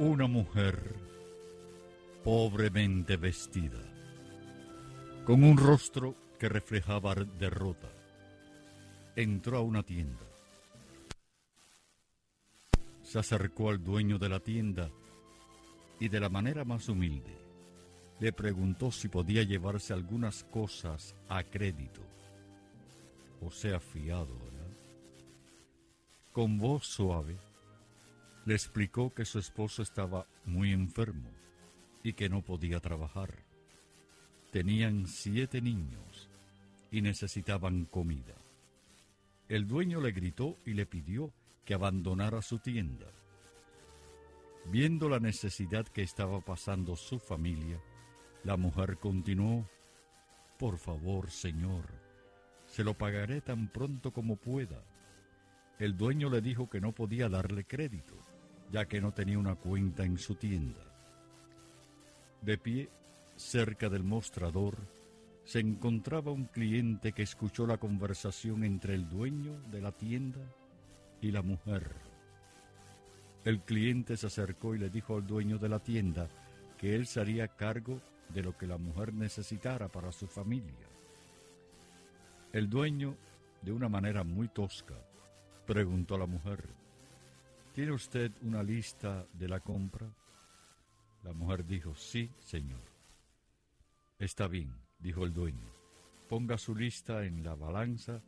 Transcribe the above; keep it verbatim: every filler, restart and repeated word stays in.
Una mujer pobremente vestida, con un rostro que reflejaba derrota, entró a una tienda. Se acercó al dueño de la tienda y de la manera más humilde le preguntó si podía llevarse algunas cosas a crédito, o sea, fiado, ¿verdad? Con voz suave le explicó que su esposo estaba muy enfermo y que no podía trabajar. Tenían siete niños y necesitaban comida. El dueño le gritó y le pidió que abandonara su tienda. Viendo la necesidad que estaba pasando su familia, la mujer continuó: «Por favor, señor, se lo pagaré tan pronto como pueda». El dueño le dijo que no podía darle crédito, ya que no tenía una cuenta en su tienda. De pie, cerca del mostrador, se encontraba un cliente que escuchó la conversación entre el dueño de la tienda y la mujer. El cliente se acercó y le dijo al dueño de la tienda que él se haría cargo de lo que la mujer necesitara para su familia. El dueño, de una manera muy tosca, preguntó a la mujer: «¿Tiene usted una lista de la compra?» La mujer dijo: «Sí, señor». «Está bien», dijo el dueño, «ponga su lista en la balanza